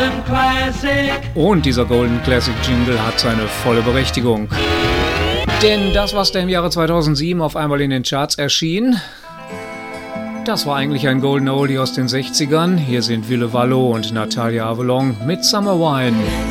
Golden Classic. Und dieser Golden Classic Jingle hat seine volle Berechtigung. Denn das, was da im Jahre 2007 auf einmal in den Charts erschien, das war eigentlich ein Golden Oldie aus den 60ern. Hier sind Ville Valo und Natalia Avalon mit Summer Wine.